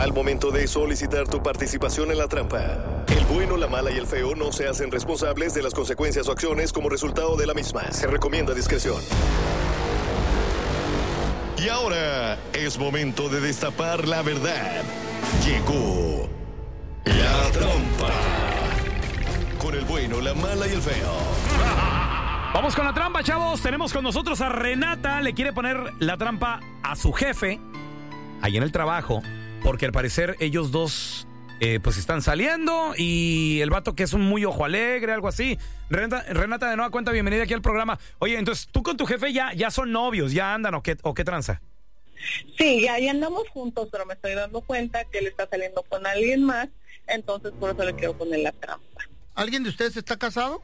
al momento de solicitar tu participación en la trampa. El bueno, la mala y el feo no se hacen responsables de las consecuencias o acciones como resultado de la misma. Se recomienda discreción. Y ahora es momento de destapar la verdad. Llegó la trampa. Con el bueno, la mala y el feo. Vamos con la trampa, chavos. Tenemos con nosotros a Renata. Le quiere poner la trampa a su jefe ahí en el trabajo, porque al parecer ellos dos pues están saliendo y el vato que es un muy ojo alegre, algo así. Renata, de nueva cuenta, bienvenida aquí al programa. Oye, entonces tú con tu jefe ya son novios, ya andan o qué tranza. Sí, ya andamos juntos, pero me estoy dando cuenta que él está saliendo con alguien más, entonces por eso le quiero poner la trampa. ¿Alguien de ustedes está casado?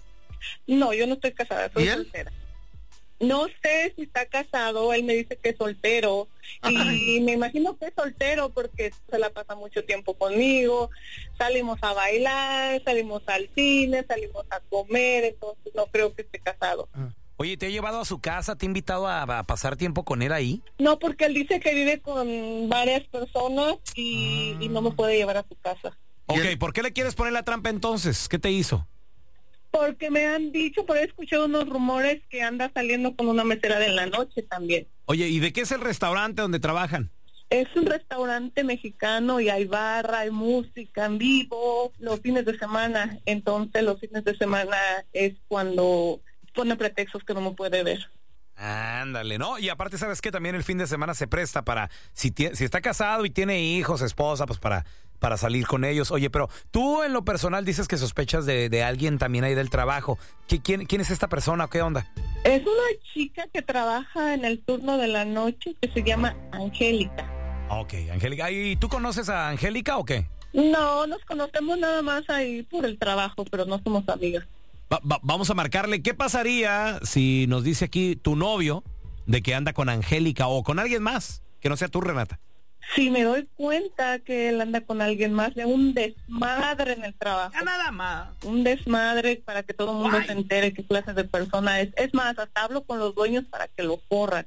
No, yo no estoy casada, soy ¿Y él? soltera. No sé si está casado, él me dice que es soltero y me imagino que es soltero porque se la pasa mucho tiempo conmigo, salimos a bailar, salimos al cine, salimos a comer, entonces no creo que esté casado. Oye, ¿te ha llevado a su casa? ¿Te ha invitado a pasar tiempo con él ahí? No, porque él dice que vive con varias personas y no me puede llevar a su casa. Ok, ¿por qué le quieres poner la trampa entonces? ¿Qué te hizo? Porque me han dicho, por ahí he escuchado unos rumores que anda saliendo con una mesera de la noche también. Oye, ¿y de qué es el restaurante donde trabajan? Es un restaurante mexicano y hay barra, hay música en vivo los fines de semana. Entonces los fines de semana es cuando pone pretextos que no me puede ver. Ándale, ¿no? Y aparte, ¿sabes qué? También el fin de semana se presta para, si está casado y tiene hijos, esposa, pues para salir con ellos. Oye, pero tú en lo personal dices que sospechas de alguien también ahí del trabajo. ¿Quién es esta persona? ¿Qué onda? Es una chica que trabaja en el turno de la noche que se llama Angélica. Ok, Angélica. ¿Y tú conoces a Angélica o qué? No, nos conocemos nada más ahí por el trabajo, pero no somos amigas. Vamos a marcarle. ¿Qué pasaría si nos dice aquí tu novio de que anda con Angélica o con alguien más que no sea tú, Renata? Si me doy cuenta que él anda con alguien más, de un desmadre en el trabajo. Ya nada más. Un desmadre para que todo el mundo se entere qué clase de persona es. Es más, hasta hablo con los dueños para que lo corran.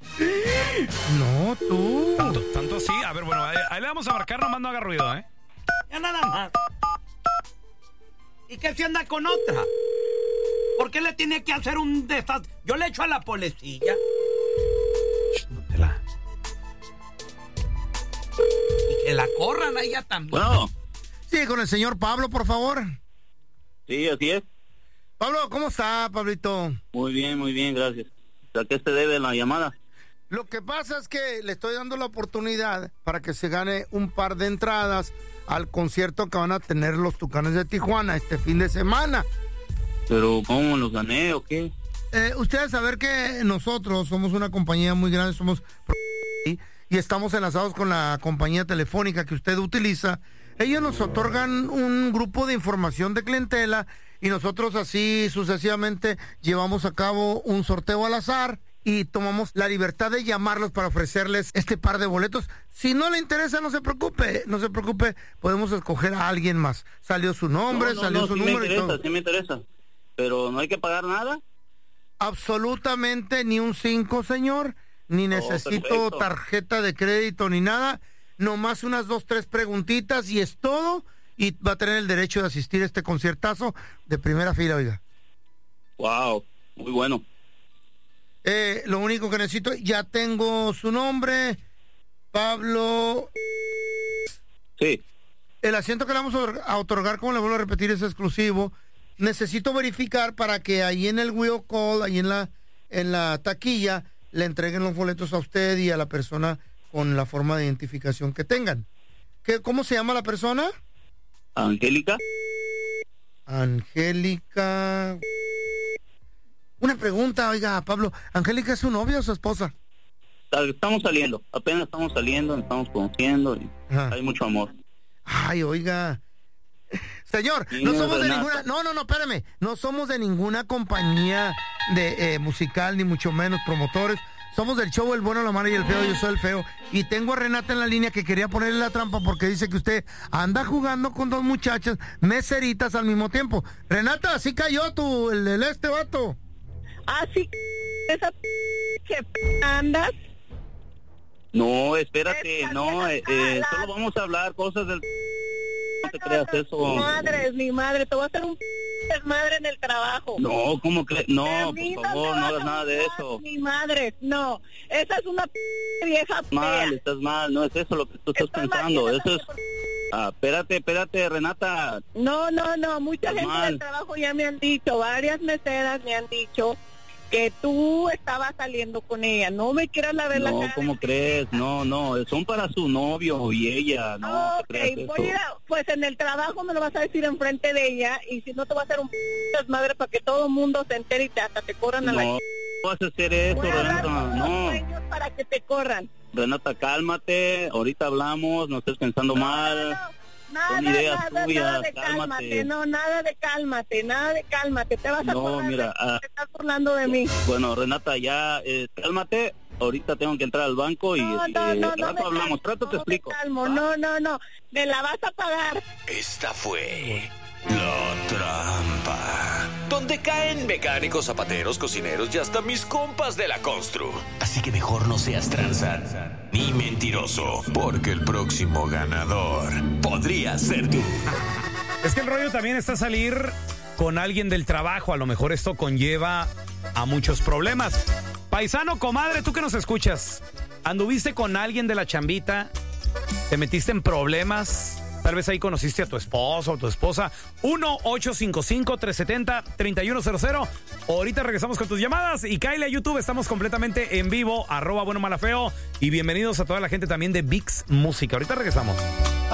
No, tú. Tanto sí. A ver, bueno, ahí le vamos a marcar, nomás no haga ruido, ¿eh? Ya nada más. ¿Y qué si anda con otra? ¿Por qué le tiene que hacer un desastre? Yo le echo a la policía. Y que la corran a ella también. Bueno. Sí, con el señor Pablo, por favor. Sí, así es. Pablo, ¿cómo está, Pablito? Muy bien, gracias. ¿A qué se debe la llamada? Lo que pasa es que le estoy dando la oportunidad para que se gane un par de entradas al concierto que van a tener los Tucanes de Tijuana este fin de semana. ¿Pero cómo los gané o qué? Ustedes saber que nosotros somos una compañía muy grande, somos y estamos enlazados con la compañía telefónica que usted utiliza. Ellos nos otorgan un grupo de información de clientela y nosotros así sucesivamente llevamos a cabo un sorteo al azar y tomamos la libertad de llamarlos para ofrecerles este par de boletos. Si no le interesa, no se preocupe, podemos escoger a alguien más. Salió su nombre, salió su número y todo. Sí me interesa, pero no hay que pagar nada. Absolutamente ni un 5, señor, ni necesito perfecto. tarjeta de crédito ni nada, nomás unas 2, 3 preguntitas y es todo, y va a tener el derecho de asistir a este conciertazo de primera fila, oiga. Wow, muy bueno. Lo único que necesito, ya tengo su nombre, Pablo. Sí. El asiento que le vamos a otorgar, como le vuelvo a repetir, es exclusivo. Necesito verificar para que ahí en el will call, ahí en la taquilla, le entreguen los boletos a usted y a la persona con la forma de identificación que tengan. ¿Cómo se llama la persona? Angélica. Angélica. Una pregunta, oiga, Pablo, ¿Angélica es su novia o su esposa? Estamos saliendo, apenas estamos saliendo, nos estamos conociendo y hay mucho amor. Ay, oiga. Señor, Sí, no somos de Renata. ninguna... No, espérame. No somos de ninguna compañía de musical, ni mucho menos promotores. Somos del show El Bueno, la Mala y el Feo. Yo soy el Feo. Y tengo a Renata en la línea que quería ponerle la trampa porque dice que usted anda jugando con 2 muchachas meseritas al mismo tiempo. Renata, así cayó el este vato. Así esa que andas. No, espérate, no, solo vamos a hablar cosas del... No te creas eso. Ni madre, te voy a hacer un desmadre en el trabajo. No, ¿cómo crees? No, por favor, no hagas nada de eso. Ni madre, no. Esa es una vieja fea. Estás mal, no es eso lo que tú estás pensando. Eso es... espérate, Renata. No, mucha gente del trabajo ya me han dicho, varias meseras me han dicho que tú estabas saliendo con ella. No me quieras la ver la cara. No, ¿cómo crees? No, son para su novio y ella. No, okay, pues en el trabajo me lo vas a decir enfrente de ella y si no te va a hacer un desmadre para que todo el mundo se entere y hasta te corran a la... No vas a hacer eso, Renata, no. Para que te corran. Renata, cálmate, ahorita hablamos, no estés pensando mal. Son ideas tuyas, cálmate. Nada de cálmate, te vas a correr, mira, te estás burlando de mí. Bueno, Renata, ya, cálmate, ahorita tengo que entrar al banco y rato hablamos, te explico. Calmo, no, me la vas a pagar. Esta fue La Trampa, donde caen mecánicos, zapateros, cocineros y hasta mis compas de la constru. Así que mejor no seas tranza ni mentiroso, porque el próximo ganador podría ser tú. Es que el rollo también está salir con alguien del trabajo. A lo mejor esto conlleva a muchos problemas. Paisano, comadre, tú que nos escuchas, ¿anduviste con alguien de la chambita? ¿Te metiste en problemas? Tal vez ahí conociste a tu esposo o tu esposa. 1-855-370-3100. Ahorita regresamos con tus llamadas. Y cáele a YouTube, estamos completamente en vivo. @buenomalafeo. Y bienvenidos a toda la gente también de VIX Música. Ahorita regresamos.